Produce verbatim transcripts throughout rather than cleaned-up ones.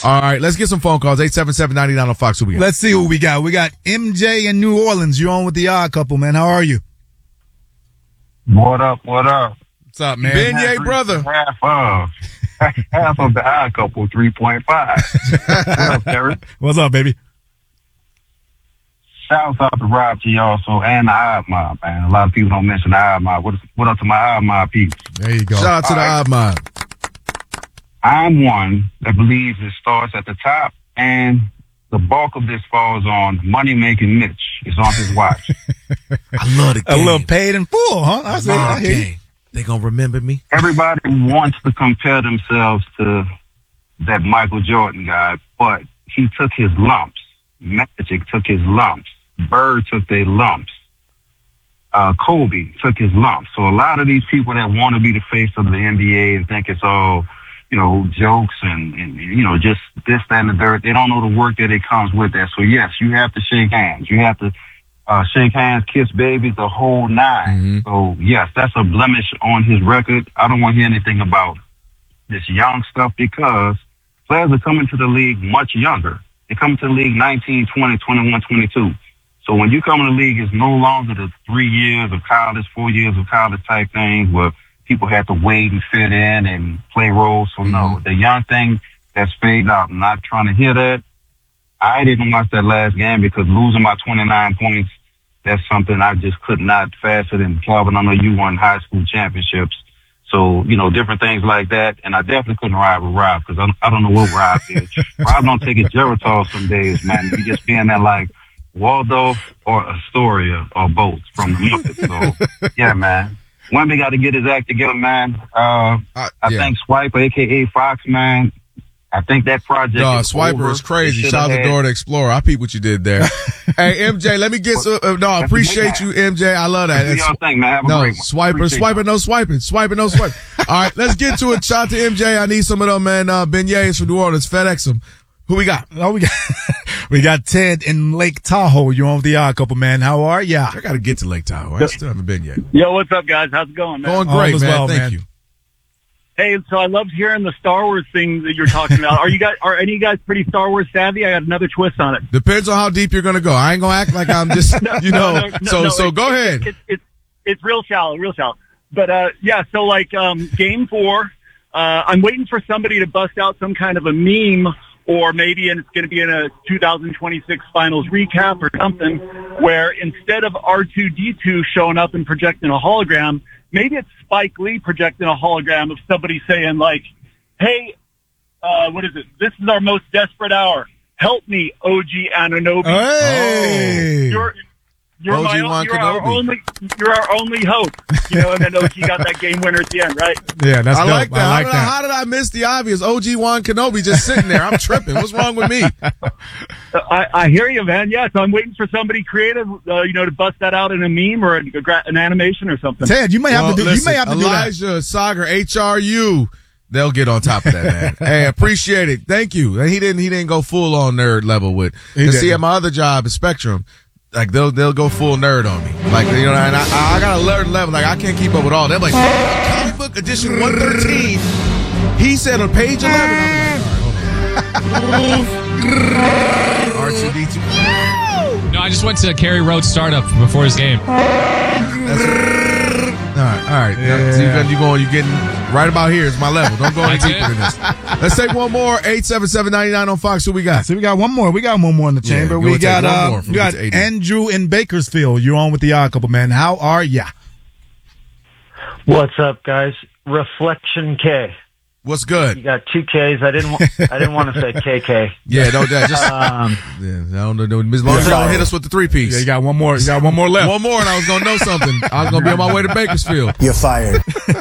All right, let's get some phone calls. eight seven seven, nine nine on Fox. Who we got? Let's see who we got. We got M J in New Orleans. You're on with the Odd Couple, man. How are you? What up, what up? What's up, man? Beignet, brother. Half of. Half of the Odd Couple, three point five. What up, Terry? What's up, baby? Shouts out to Rob G also and the Odd Mob, man. A lot of people don't mention the Odd Mob. What, what up to my Odd Mob people? There you go. Shout out to All the right. Odd Mob. I'm one that believes it starts at the top, and the bulk of this falls on money-making Mitch. It's on his watch. I love the A game. little paid in full, huh? I see. Mob I hear you. game. They gonna remember me? Everybody wants to compare themselves to that Michael Jordan guy, but he took his lumps. Magic took his lumps. Bird took their lumps. Uh, Kobe took his lumps. So a lot of these people that want to be the face of the N B A and think it's all, you know, jokes and, and, you know, just this, that, and the dirt. They don't know the work that it comes with that. So, yes, you have to shake hands. You have to uh, shake hands, kiss babies, the whole nine. Mm-hmm. So, yes, that's a blemish on his record. I don't want to hear anything about this young stuff because players are coming to the league much younger. They come to the league nineteen, twenty, twenty-one, twenty-two. So when you come in the league, it's no longer the three years of college, four years of college type thing where people had to wait and fit in and play roles. So no, Mm-hmm. the young thing that's faded out. I'm not trying to hear that. I didn't watch that last game because losing by twenty-nine points, that's something I just could not faster than Calvin. I know you won high school championships. So, you know, different things like that. And I definitely couldn't ride with Rob because I, I don't know what Rob is. Rob don't take his Geritol some days, man. He just being that like Waldorf or Astoria or both from the Muppets. So, yeah, man. Wemby got to get his act together, man. Uh, Uh, I yeah. think Swiper, a k a. Fox, man, I think that project No, is Swiper over. is crazy. They Shout out should've to had- Dora the Explorer. I peep what you did there. Hey, M J, let me get some. Uh, no, I appreciate you, M J. I love that. Do y'all think, man? Have a No, great one. swiper, Appreciate swiper, y'all. no swiping. Swiper, no swiping. All right, let's get to it. Shout out to M J. I need some of them, man. Uh, beignets from New Orleans. FedEx them. Who we got? Oh, we got we got Ted in Lake Tahoe. You're on with the Odd Couple, man. How are ya? I got to get to Lake Tahoe. I still haven't been yet. Yo, what's up, guys? How's it going, man? Going All great, is man. well, Thank man. you. Hey, so I loved hearing the Star Wars thing that you're talking about. Are you guys, are any of you guys pretty Star Wars savvy? I got another twist on it. Depends on how deep you're going to go. I ain't going to act like I'm just, you know. No, no, no, so, no, so it- go it- ahead. It's it's it's real shallow, real shallow. But uh, yeah, so like um, game four, uh, I'm waiting for somebody to bust out some kind of a meme, or maybe it's going to be in a two thousand twenty-six finals recap or something, where instead of R two D two showing up and projecting a hologram, maybe it's Spike Lee projecting a hologram of somebody saying like, "Hey, uh, what is it? This is our most desperate hour. Help me, O G Anunoby. Hey. You're you're O G my Wan you're our Kenobi. only you're our only hope." You know, and then O G got that game winner at the end, right? Yeah, that's I dope. like that. I like how, did I, that. how did I miss the obvious? O G Wan Kenobi just sitting there. I'm tripping. What's wrong with me? I, I hear you, man. Yeah, so I'm waiting for somebody creative, uh, you know, to bust that out in a meme or a, a gra- an animation or something. Ted, you may have Well, to do. listen, you may have to do that. Elijah, Sagar, H R U. They'll get on top of that, man. Hey, appreciate it. Thank you. And he didn't. He didn't go full on nerd level with. He You see, didn't. at my other job, at Spectrum, like they'll they'll go full nerd on me. Like you know, and I, I got a nerd level. Like I can't keep up with all. They're like comic book edition one thirteen. He said on page eleven. I'm like, all right, hold on. R two D two. No, I just went to Kerry Road Startup before his game. All right, all right. Now, so you got- you going? You getting right about here is my level. Don't go any That's deeper it. than this. Let's take one more. Eight seven seven ninety nine on Fox. Who we got? So we got one more. We got one more in the Yeah, chamber. go we and take got one uh, more from we got A D. Andrew in Bakersfield. You're on with the Odd Couple, man. How are ya? What's up, guys? Reflection K. What's You good? got two Ks. I didn't. wa- I didn't want to say K K. Yeah, no, that just Um, yeah, I don't know. As long as you don't hit us with the three piece. Yeah, you got one more. You got one more left. One more, and I was gonna know something. I was gonna be on my way to Bakersfield. You're fired.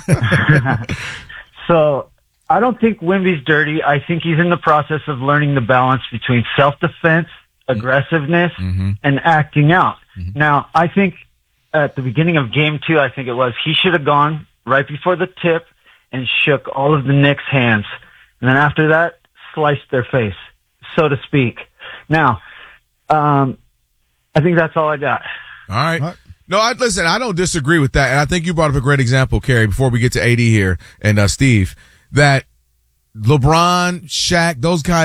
so I don't think Wemby's dirty. I think he's in the process of learning the balance between self-defense, aggressiveness, Mm-hmm. and acting out. Now, I think at the beginning of game two, I think it was, he should have gone right before the tip and shook all of the Knicks' hands. And then after that, sliced their face, so to speak. Now, um, I think that's all I got. All right. All right. No, I listen. I don't disagree with that, and I think you brought up a great example, Kerry. Before we get to A D here and uh, Steve, that LeBron, Shaq, those guys.